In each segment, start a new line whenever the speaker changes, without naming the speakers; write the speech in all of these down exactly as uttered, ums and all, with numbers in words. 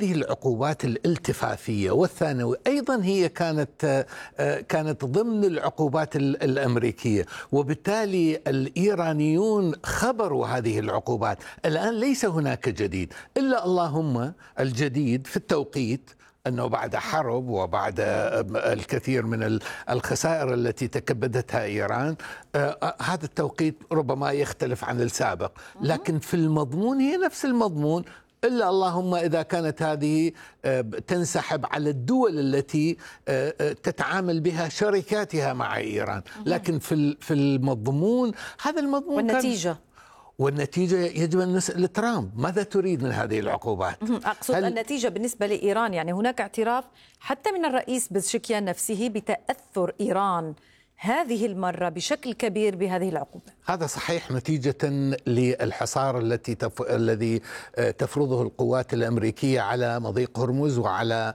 هذه العقوبات الالتفافية والثانوية أيضا هي كانت كانت ضمن العقوبات الأمريكية، وبالتالي الإيرانيون خبروا هذه العقوبات. الآن ليس هناك جديد، إلا اللهم الجديد في التوقيت أنه بعد حرب وبعد الكثير من الخسائر التي تكبدتها إيران هذا التوقيت ربما يختلف عن السابق، لكن في المضمون هي نفس المضمون، إلا اللهم إذا كانت هذه تنسحب على الدول التي تتعامل بها شركاتها مع إيران، لكن في في المضمون هذا المضمون.
والنتيجة
والنتيجة يجب أن نسأل ترامب ماذا تريد من هذه العقوبات؟
أقصد هل... النتيجة بالنسبة لإيران، يعني هناك اعتراف حتى من الرئيس بزشكيان نفسه بتأثر إيران هذه المرة بشكل كبير بهذه العقوبة.
هذا صحيح نتيجة للحصار التي تف... الذي تفرضه القوات الأمريكية على مضيق هرمز وعلى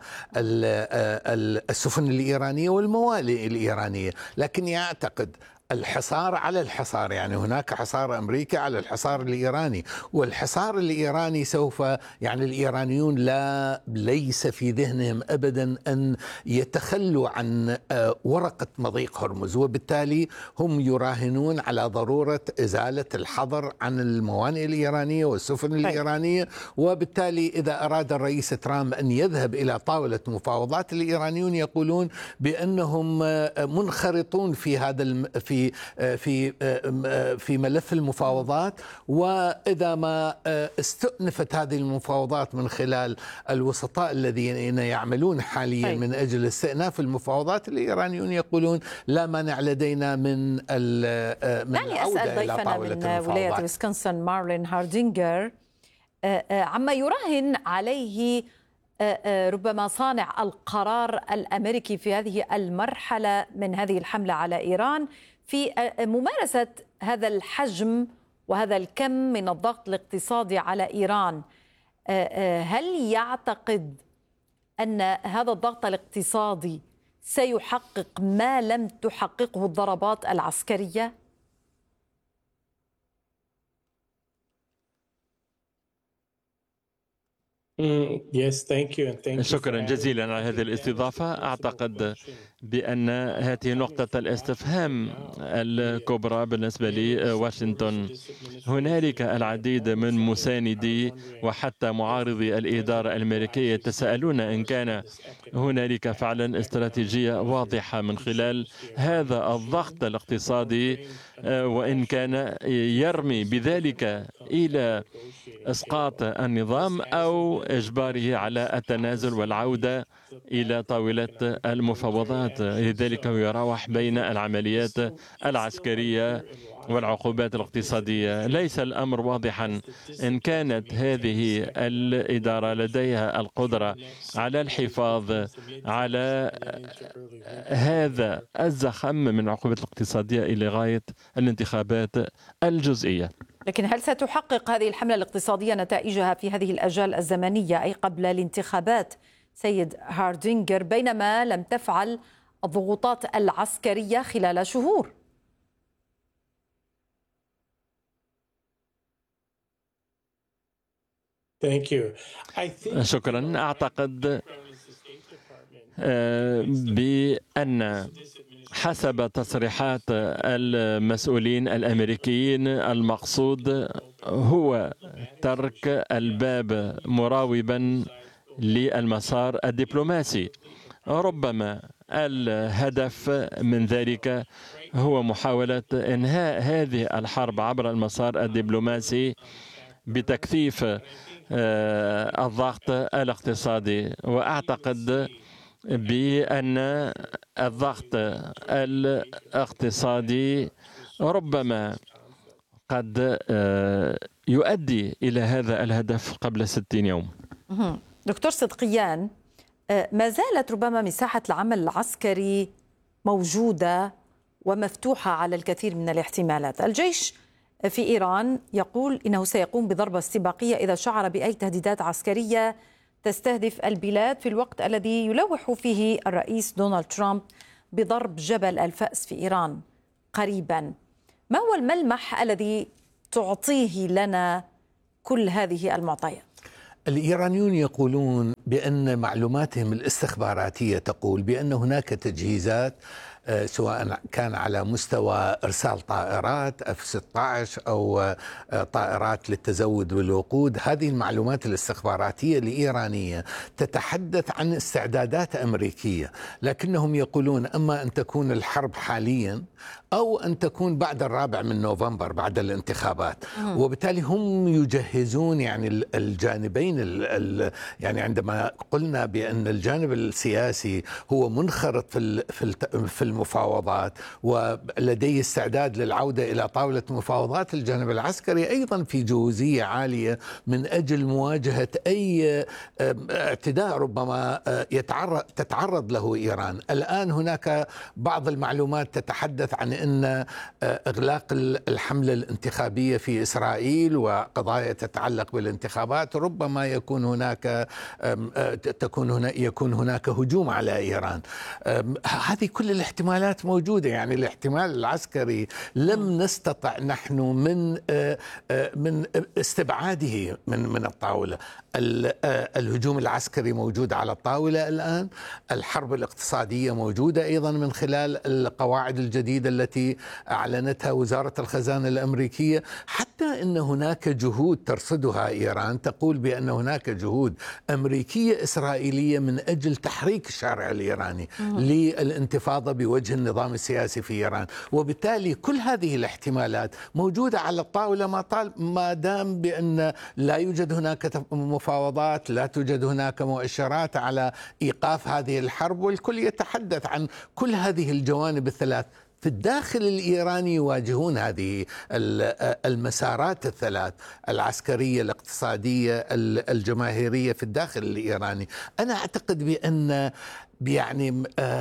السفن الإيرانية والموانئ الإيرانية، لكن يعتقد الحصار على الحصار، يعني هناك حصار أمريكا على الحصار الإيراني، والحصار الإيراني سوف يعني الإيرانيون لا ليس في ذهنهم أبدا أن يتخلوا عن ورقة مضيق هرمز، وبالتالي هم يراهنون على ضرورة إزالة الحظر عن الموانئ الإيرانية والسفن الإيرانية. وبالتالي إذا أراد الرئيس ترامب أن يذهب إلى طاولة مفاوضات، الإيرانيون يقولون بأنهم منخرطون في هذا الم... في في في في ملف المفاوضات، وإذا ما استؤنفت هذه المفاوضات من خلال الوسطاء الذين يعملون حاليا من أجل استئناف المفاوضات، الإيرانيون يقولون لا مانع لدينا من من العودة إلى طاولة المفاوضات.
من ولاية ويسكونسن مارلين هاردينجر عما يراهن عليه ربما صانع القرار الأمريكي في هذه المرحلة من هذه الحملة على إيران في ممارسة هذا الحجم وهذا الكم من الضغط الاقتصادي على إيران. هل يعتقد أن هذا الضغط الاقتصادي سيحقق ما لم تحققه الضربات العسكرية؟
شكرا جزيلا على هذه الاستضافة. أعتقد بأن هذه نقطة الاستفهام الكبرى بالنسبة لواشنطن. هنالك العديد من مساندي وحتى معارضي الإدارة الأمريكية يتساءلون إن كان هنالك فعلا استراتيجية واضحة من خلال هذا الضغط الاقتصادي، وإن كان يرمي بذلك إلى إسقاط النظام أو إجباره على التنازل والعودة إلى طاولة المفاوضات. لذلك يراوح بين العمليات العسكرية والعقوبات الاقتصادية. ليس الأمر واضحا إن كانت هذه الإدارة لديها القدرة على الحفاظ على هذا الزخم من العقوبات الاقتصادية إلى غاية الانتخابات الجزئية.
لكن هل ستحقق هذه الحملة الاقتصادية نتائجها في هذه الأجال الزمنية أي قبل الانتخابات سيد هاردينجر، بينما لم تفعل الضغوطات العسكرية خلال شهور؟
شكرا. أعتقد بأن حسب تصريحات المسؤولين الأمريكيين المقصود هو ترك الباب مراوبا للمسار الدبلوماسي. ربما الهدف من ذلك هو محاولة إنهاء هذه الحرب عبر المسار الدبلوماسي بتكثيف الضغط الاقتصادي. وأعتقد بأن الضغط الاقتصادي ربما قد يؤدي إلى هذا الهدف قبل ستين يوم.
دكتور صدقيان، ما زالت ربما مساحة العمل العسكري موجودة ومفتوحة على الكثير من الاحتمالات. الجيش في إيران يقول إنه سيقوم بضربة استباقية إذا شعر بأي تهديدات عسكرية تستهدف البلاد، في الوقت الذي يلوح فيه الرئيس دونالد ترامب بضرب جبل الفأس في إيران قريبا. ما هو الملمح الذي تعطيه لنا كل هذه المعطيات؟
الإيرانيون يقولون بأن معلوماتهم الاستخباراتية تقول بأن هناك تجهيزات سواء كان على مستوى إرسال طائرات إف ستة عشر أو طائرات للتزود بالوقود. هذه المعلومات الاستخباراتية الإيرانية تتحدث عن استعدادات أمريكية، لكنهم يقولون أما أن تكون الحرب حاليا أو أن تكون بعد الرابع من نوفمبر بعد الانتخابات. وبالتالي هم يجهزون يعني الجانبين، يعني عندما قلنا بأن الجانب السياسي هو منخرط في في المفاوضات ولديه استعداد للعودة إلى طاولة مفاوضات، الجانب العسكري أيضا في جهوزية عالية من أجل مواجهة أي اعتداء ربما يتعرض تتعرض له إيران. الآن هناك بعض المعلومات تتحدث عن أن إغلاق الحملة الانتخابية في إسرائيل وقضايا تتعلق بالانتخابات ربما يكون هناك تكون هنا يكون هناك هجوم على إيران. هذه كل الاحتمالات موجودة، يعني الاحتمال العسكري لم نستطع نحن من من استبعاده من من الطاولة. الهجوم العسكري موجود على الطاولة الآن، الحرب الاقتصادية موجودة أيضا من خلال القواعد الجديدة التي أعلنتها وزارة الخزانة الأمريكية، حتى أن هناك جهود ترصدها إيران تقول بأن هناك جهود أمريكية إسرائيلية من أجل تحريك الشارع الإيراني للانتفاضة بوجه النظام السياسي في إيران. وبالتالي كل هذه الاحتمالات موجودة على الطاولة ما طال ما دام بأن لا يوجد هناك مفاوضات، لا توجد هناك مؤشرات على إيقاف هذه الحرب. والكل يتحدث عن كل هذه الجوانب الثلاث. في الداخل الإيراني يواجهون هذه المسارات الثلاث، العسكرية، الاقتصادية، الجماهيرية في الداخل الإيراني. أنا أعتقد بأن يعني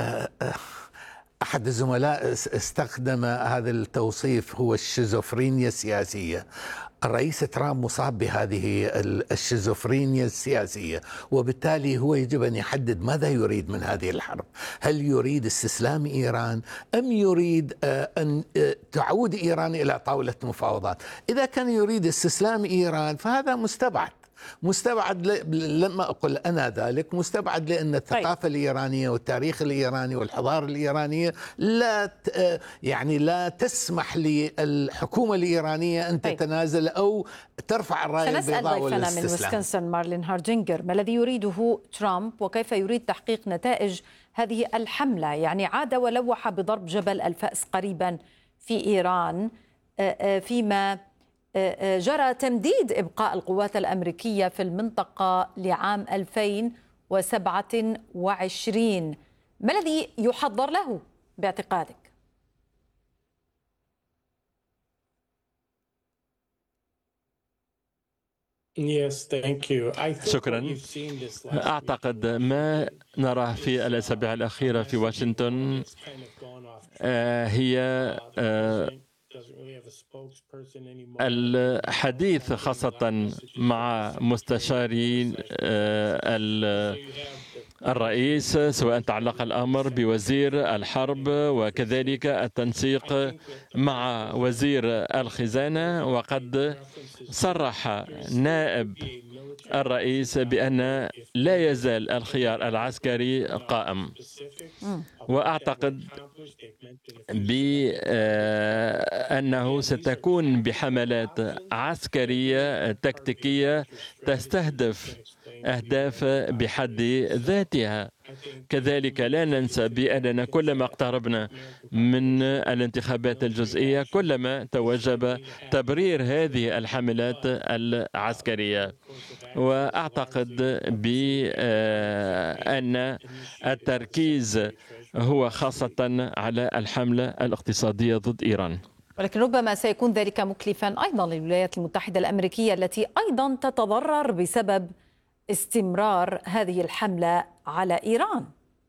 أحد الزملاء استخدم هذا التوصيف، هو الشيزوفرينيا السياسية. الرئيس ترامب مصاب بهذه الشيزوفرينيا السياسية، وبالتالي هو يجب أن يحدد ماذا يريد من هذه الحرب. هل يريد استسلام إيران أم يريد أن تعود إيران إلى طاولة مفاوضات؟ إذا كان يريد استسلام إيران فهذا مستبعد مستبعد لما أقول أنا ذلك مستبعد، لأن الثقافة الإيرانية والتاريخ الإيراني والحضارة الإيرانية لا يعني لا تسمح للحكومة الإيرانية أن تتنازل أو ترفع الراية البيضاء والاستسلام.
سنسأل ضيفنا من ويسكنسن مارلين هاردينجر ما الذي يريده ترامب وكيف يريد تحقيق نتائج هذه الحملة؟ يعني عاد ولوح بضرب جبل الفأس قريبا في إيران، فيما جرى تمديد إبقاء القوات الأمريكية في المنطقة لعام ألفين وسبعة وعشرين. ما الذي يحضر له باعتقادك؟
شكرا. أعتقد ما نراه في الأسابيع الأخيرة في واشنطن هي الحديث خاصة مع مستشاري الرئيس، سواء تعلق الأمر بوزير الحرب وكذلك التنسيق مع وزير الخزانة. وقد صرح نائب الرئيس بأن لا يزال الخيار العسكري قائم، وأعتقد بأنه ستكون بحملات عسكرية تكتيكية تستهدف أهداف بحد ذاتها. كذلك لا ننسى بأننا كلما اقتربنا من الانتخابات الجزئية كلما توجب تبرير هذه الحملات العسكرية. وأعتقد بأن التركيز هو خاصة على الحملة الاقتصادية ضد إيران،
ولكن ربما سيكون ذلك مكلفا أيضا للولايات المتحدة الأمريكية التي أيضا تتضرر بسبب استمرار هذه الحملة على إيران.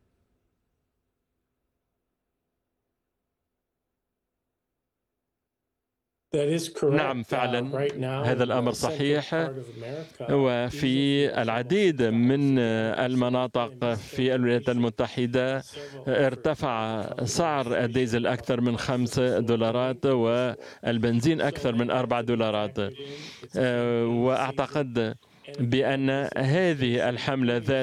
نعم فعلا هذا الأمر صحيح، وفي العديد من المناطق في الولايات المتحدة ارتفع سعر الديزل أكثر من خمس دولارات والبنزين أكثر من أربع دولارات. وأعتقد بأن هذه الحملة ذات